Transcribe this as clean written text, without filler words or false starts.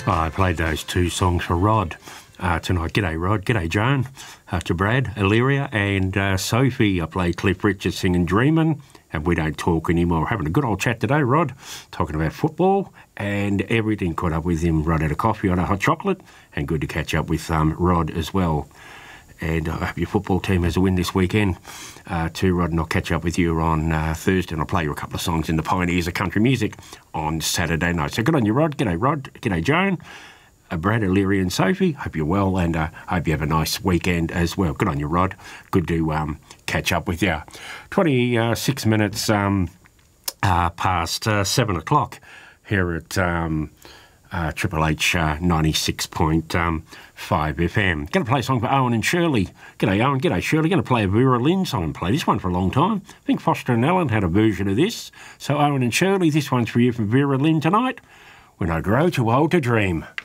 I played those two songs for Rod tonight. G'day, Rod. G'day, Joan. To Brad, Illyria and Sophie. I played Cliff Richard singing Dreamin', and we don't talk anymore. Having a good old chat today, Rod, talking about football and everything. Caught up with him. Rod had a coffee on a hot chocolate, and good to catch up with Rod as well. And I hope your football team has a win this weekend too, Rod, and I'll catch up with you on Thursday, and I'll play you a couple of songs in the Pioneers of Country Music on Saturday night. So good on you, Rod. G'day, Rod. G'day, Joan. Brad, Illyria and Sophie. Hope you're well, and hope you have a nice weekend as well. Good on you, Rod. Good to catch up with you. 26 minutes past 7 o'clock here at Triple H 96.5 FM. Going to play a song for Owen and Shirley. G'day, Owen. G'day, Shirley. Going to play a Vera Lynn song. I haven't played this one for a long time. I think Foster and Allen had a version of this. So, Owen and Shirley, this one's for you from Vera Lynn tonight. When I Grow Too Old to Dream.